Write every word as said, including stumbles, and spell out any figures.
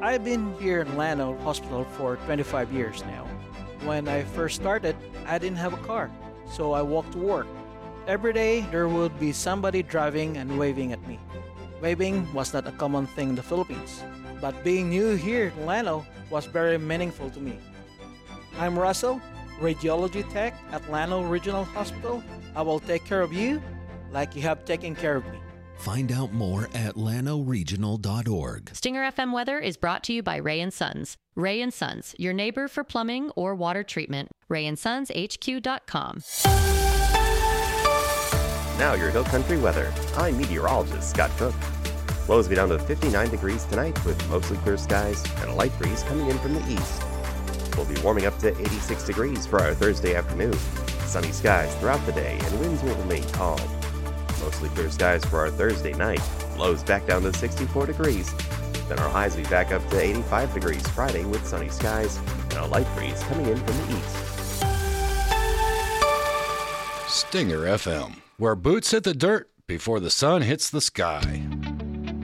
I've been here in Llano Hospital for twenty-five years now. When I first started, I didn't have a car, so I walked to work. Every day, there would be somebody driving and waving at me. Waving was not a common thing in the Philippines, but being new here in Llano was very meaningful to me. I'm Russell, radiology tech at Llano Regional Hospital. I will take care of you like you have taken care of me. Find out more at llano regional dot org. Stinger F M weather is brought to you by Ray and Sons. Ray and Sons, your neighbor for plumbing or water treatment. ray and sons h q dot com. Now your Hill Country weather. I'm meteorologist Scott Cook. Lows will be down to fifty-nine degrees tonight with mostly clear skies and a light breeze coming in from the east. We'll be warming up to eighty-six degrees for our Thursday afternoon. Sunny skies throughout the day and winds will remain calm. Mostly clear skies for our Thursday night. Lows back down to sixty-four degrees. Then our highs will be back up to eighty-five degrees Friday with sunny skies and a light breeze coming in from the east. Stinger F M, where boots hit the dirt before the sun hits the sky.